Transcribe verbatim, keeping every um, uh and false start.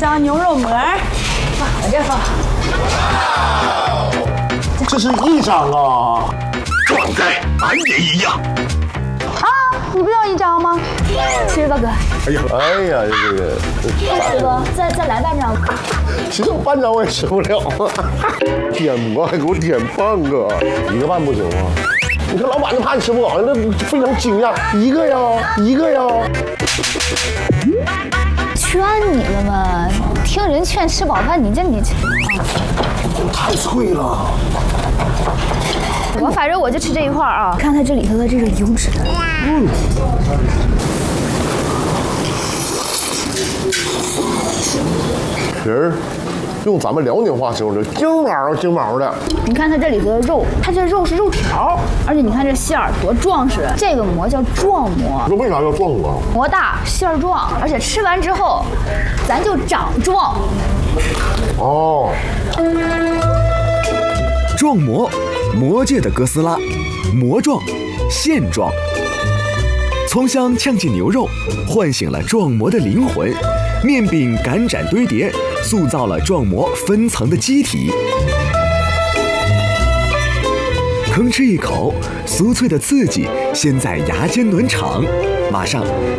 张牛肉馍，放我这放。 这是一张啊！ 壮哉，俺也一样。 啊，你不要一张吗？七十吧，哥。 哎呀，哎呀，这个大哥，再再来半张。 其实半张我也吃不了啊。点馍还给我点半个，一个半不行吗？你看老板就怕你吃不饱，那非常惊讶，一个呀，一个呀。 劝你了嘛，听人劝吃饱饭，你这你这、啊、 太脆了。 我反正我就吃这一块啊，看它这里头的这个油脂。嗯。 皮儿，用咱们辽宁话形容就精毛精毛的。 你看它这里头的肉，它这肉是肉条，而且你看这馅儿多壮实。这个馍叫壮馍。 那为啥叫壮馍？ 馍大馅儿壮，而且吃完之后，咱就长壮。 哦。 壮馍，魔界的哥斯拉，馍壮，馅壮。葱香呛进牛肉，唤醒了壮馍的灵魂。面饼擀盏堆叠，塑造了壮馍分层的基体。吭哧一口，酥脆的刺激先在牙尖暖场，马上